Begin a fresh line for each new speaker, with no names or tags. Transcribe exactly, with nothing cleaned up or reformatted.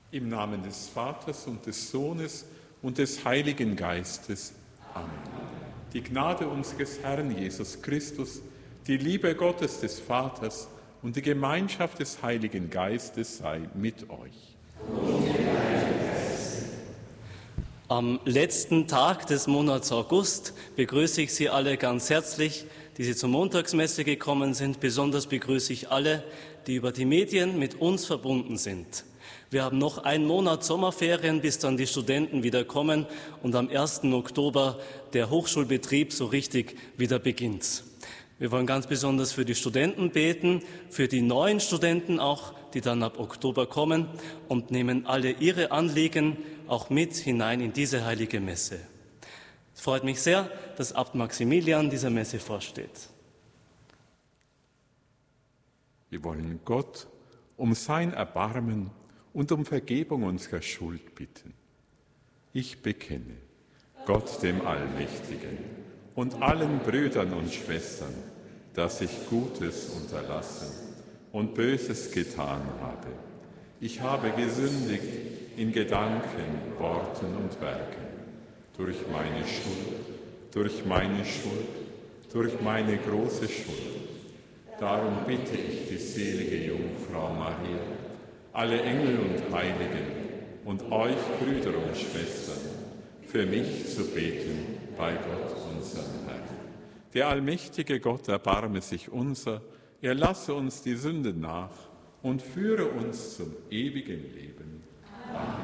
Im Namen des Vaters und des Sohnes und des Heiligen Geistes. Amen. Die Gnade unseres Herrn Jesus Christus, die Liebe Gottes des Vaters und die Gemeinschaft des Heiligen Geistes sei mit euch.
Am letzten Tag des Monats August begrüße ich Sie alle ganz herzlich, die Sie zur Montagsmesse gekommen sind. Besonders begrüße ich alle, die über die Medien mit uns verbunden sind. Wir haben noch einen Monat Sommerferien, bis dann die Studenten wieder kommen und am ersten Oktober der Hochschulbetrieb so richtig wieder beginnt. Wir wollen ganz besonders für die Studenten beten, für die neuen Studenten auch, die dann ab Oktober kommen, und nehmen alle ihre Anliegen auch mit hinein in diese heilige Messe. Es freut mich sehr, dass Abt Maximilian dieser Messe vorsteht.
Wir wollen Gott um sein Erbarmen und um Vergebung unserer Schuld bitten. Ich bekenne Gott dem Allmächtigen und allen Brüdern und Schwestern, dass ich Gutes unterlassen und Böses getan habe. Ich habe gesündigt in Gedanken, Worten und Werken, durch meine Schuld, durch meine Schuld, durch meine große Schuld. Darum bitte ich die selige Jungfrau Maria, alle Engel und Heiligen und euch, Brüder und Schwestern, für mich zu beten bei Gott, unserem Herrn. Der allmächtige Gott erbarme sich unser, er lasse uns die Sünde nach und führe uns zum ewigen Leben. Amen.